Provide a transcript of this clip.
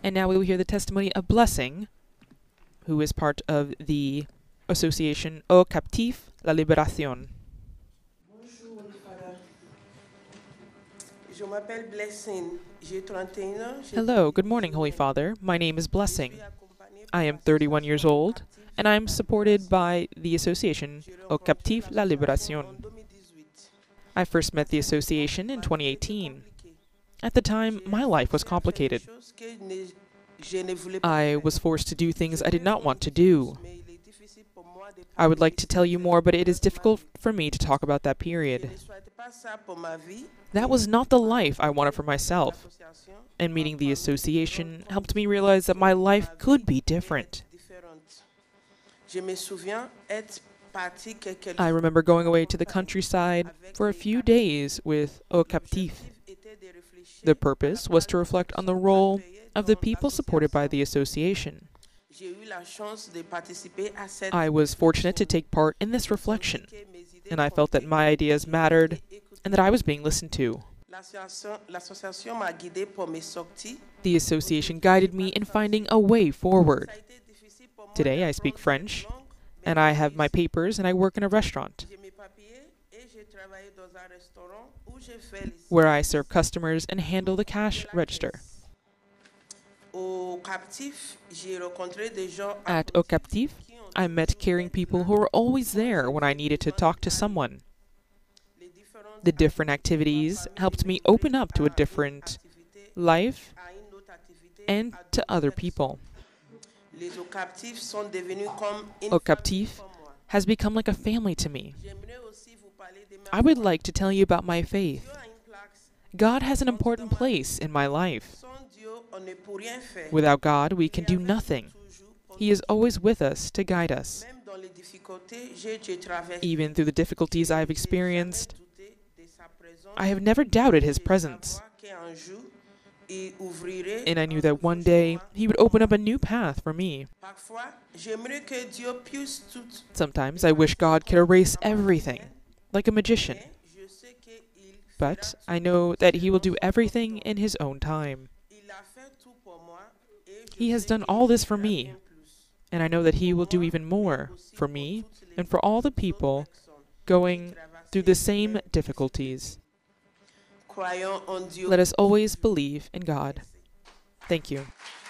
And now we will hear the testimony of Blessing, who is part of the association Au Captif La Libération. Bonjour, Holy Father. Je m'appelle Blessing. J'ai 31 ans. Hello, good morning, Holy Father. My name is Blessing. I am 31 years old, and I am supported by the association Au Captif La Libération. I first met the association in 2018. At the time, my life was complicated. I was forced to do things I did not want to do. I would like to tell you more, but it is difficult for me to talk about that period. That was not the life I wanted for myself, and meeting the association helped me realize that my life could be different. I remember going away to the countryside for a few days with Au Captif. The purpose was to reflect on the role of the people supported by the association. I was fortunate to take part in this reflection, and I felt that my ideas mattered and that I was being listened to. The association guided me in finding a way forward. Today I speak French, and I have my papers, and I work in a restaurant where I serve customers and handle the cash register. At Au Captif, I met caring people who were always there when I needed to talk to someone. The different activities helped me open up to a different life and to other people. Au Captif has become like a family to me. I would like to tell you about my faith. God has an important place in my life. Without God, we can do nothing. He is always with us to guide us. Even through the difficulties I have experienced, I have never doubted His presence. And I knew that one day He would open up a new path for me. Sometimes I wish God could erase everything, like a magician. But I know that He will do everything in His own time. He has done all this for me, and I know that He will do even more for me and for all the people going through the same difficulties. Let us always believe in God. Thank you.